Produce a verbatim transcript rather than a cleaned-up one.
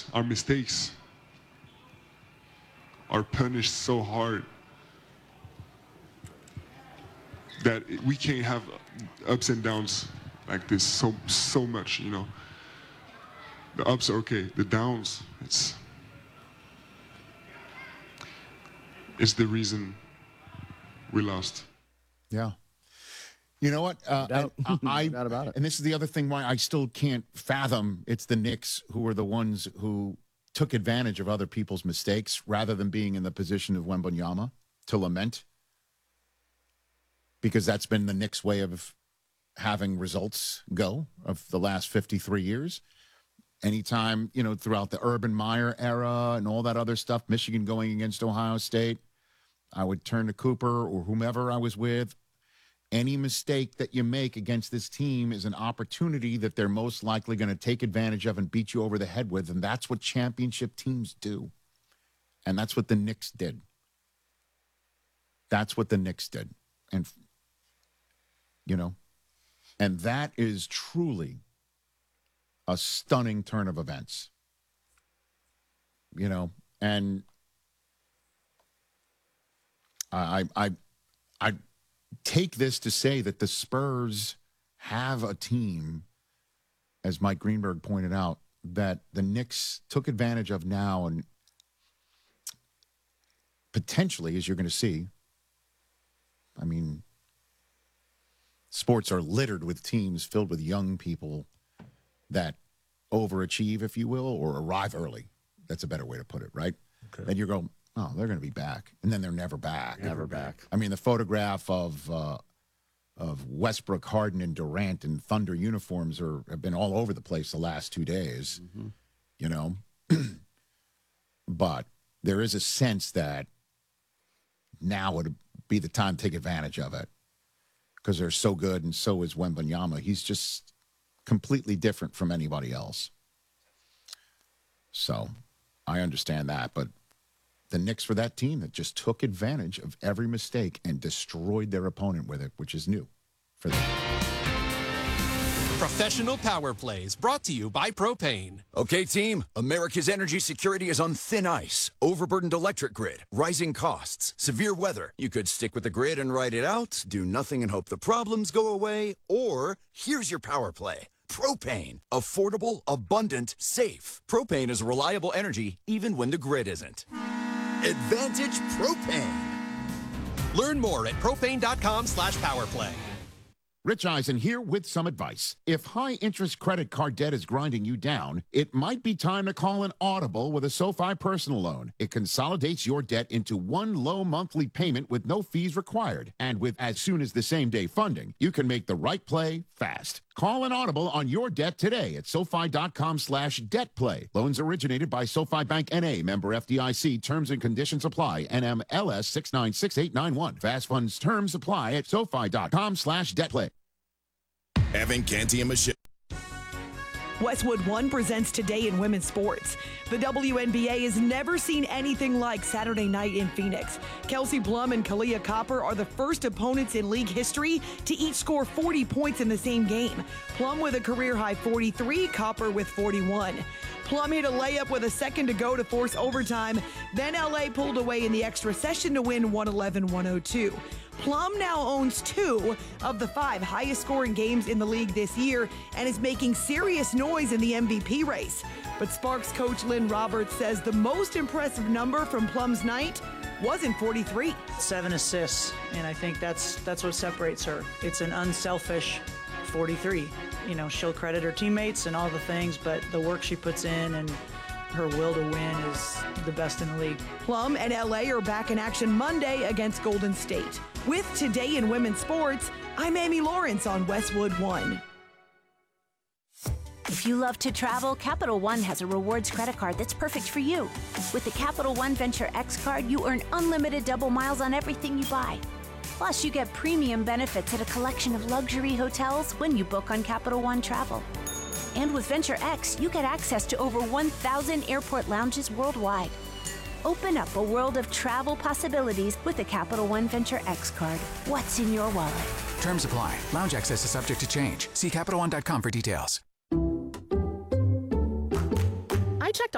our mistakes are punished so hard that we can't have ups and downs like this so so much, you know. The ups are okay, the downs, it's it's the reason we lost. Yeah. You know what? Uh, doubt. I, I, No doubt about it. And this is the other thing why I still can't fathom it's the Knicks who are the ones who took advantage of other people's mistakes rather than being in the position of Wembanyama to lament. Because that's been the Knicks' way of having results go of the last fifty-three years. Anytime, you know, throughout the Urban Meyer era and all that other stuff, Michigan going against Ohio State, I would turn to Cooper or whomever I was with. Any mistake that you make against this team is an opportunity that they're most likely going to take advantage of and beat you over the head with, and that's what championship teams do. And that's what the Knicks did. That's what the Knicks did. And, you know, and that is truly a stunning turn of events. You know, and I, I, I take this to say that the Spurs have a team, as Mike Greenberg pointed out, that the Knicks took advantage of now and potentially, as you're going to see, I mean, sports are littered with teams filled with young people that overachieve, if you will, or arrive early. That's a better way to put it, right? Okay. And you go, oh, they're going to be back. And then they're never back. Never back. I mean, the photograph of uh, of Westbrook, Harden, and Durant in Thunder uniforms are have been all over the place the last two days, Mm-hmm. you know. But there is a sense that now would be the time to take advantage of it because they're so good, and so is Wembanyama. He's just completely different from anybody else. So I understand that, but the Knicks were that team that just took advantage of every mistake and destroyed their opponent with it, which is new for them. Professional Power Plays brought to you by Propane. Okay, team, America's energy security is on thin ice. Overburdened electric grid, rising costs, severe weather. You could stick with the grid and ride it out, do nothing and hope the problems go away, or here's your power play. Propane. Affordable, abundant, safe. Propane is reliable energy even when the grid isn't. Advantage Propane. Learn more at propane.com slash powerplay. Rich Eisen here with some advice. If high-interest credit card debt is grinding you down, it might be time to call an Audible with a SoFi personal loan. It consolidates your debt into one low monthly payment with no fees required. And with as soon as the same-day funding, you can make the right play fast. Call an Audible on your debt today at SoFi.com slash debt play. Loans originated by SoFi Bank N A, member F D I C. Terms and conditions apply. N M L S six nine six eight nine one. Fast funds terms apply at SoFi.com slash debt play. Evan Canty and Michelle. Westwood One presents Today in Women's Sports. The W N B A has never seen anything like Saturday night in Phoenix. Kelsey Plum and Kalia Copper are the first opponents in league history to each score forty points in the same game. Plum with a career-high forty-three, Copper with forty-one. Plum hit a layup with a second to go to force overtime. Then L A pulled away in the extra session to win one eleven one oh two. Plum now owns two of the five highest scoring games in the league this year and is making serious noise in the M V P race. But Sparks coach Lynn Roberts says the most impressive number from Plum's night wasn't forty-three. Seven assists, and I think that's that's what separates her. It's an unselfish forty-three. You know, she'll credit her teammates and all the things, but the work she puts in and her will to win is the best in the league. Plum and L A are back in action Monday against Golden State. With Today in Women's Sports, I'm Amy Lawrence on Westwood One. If you love to travel, Capital One has a rewards credit card that's perfect for you. With the Capital One Venture X card, you earn unlimited double miles on everything you buy. Plus, you get premium benefits at a collection of luxury hotels when you book on Capital One Travel. And with Venture X, you get access to over one thousand airport lounges worldwide. Open up a world of travel possibilities with the Capital One Venture X card. What's in your wallet? Terms apply. Lounge access is subject to change. See Capital One dot com for details. I checked